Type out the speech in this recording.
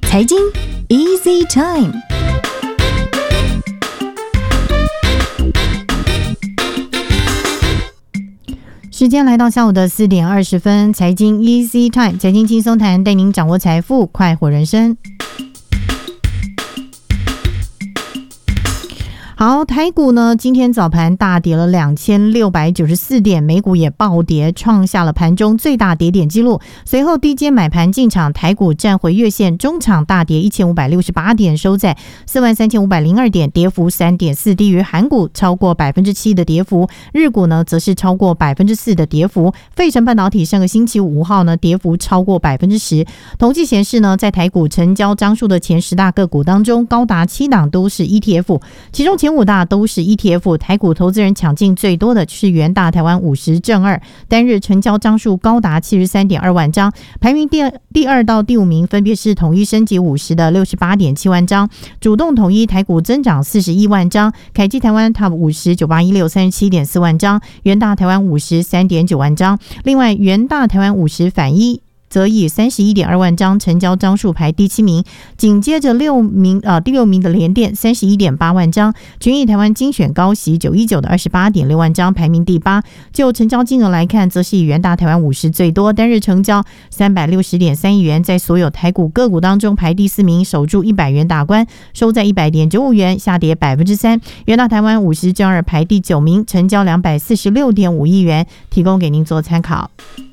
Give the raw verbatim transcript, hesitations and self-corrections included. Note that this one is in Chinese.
财经 Easy Time。时间来到下午的四点二十分，财经 Easy Time， 财经轻松谈，带您掌握财富，快活人生。好，台股呢今天早盘大跌了两千六百九十四点，美股也暴跌，创下了盘中最大跌点纪录。随后低阶买盘进场，台股站回月线，中场大跌一千五百六十八点，收在四万三千五百零二点，跌幅 三点四， 低于韩股超过 百分之七 的跌幅，日股呢则是超过 百分之四 的跌幅。费城半导体上个星期五号呢跌幅超过 百分之十。 统计显示呢，在台股成交张数的前十大个股当中，高达七档都是 E T F， 其中前五大都是 E T F， 台股投资人抢进最多的是元大台湾五十正二，单日成交张数高达 七十三点二万张，排名第二第二到第五名分别是统一升级五十的 六十八点七万张，主动统一台股增长四十一万张，凯基台湾 Top 五十 九八一六 三十七点四万张，元大台湾五十 三点九万张，另外元大台湾五十反一则以 三十一点二万张成交张数排第七名，紧接着六名呃第六名的联电 三十一点八万张，群益台湾精选高息九一九的 二十八点六万张排名第八。就成交金额来看，则是以元大台湾五十最多，单日成交 三百六十点三亿元，在所有台股个股当中排第四名，守住一百元大关，收在 一百点九五元，下跌 百分之三。 元大台湾五十正二排第九名，成交 两百四十六点五亿元，提供给您做参考。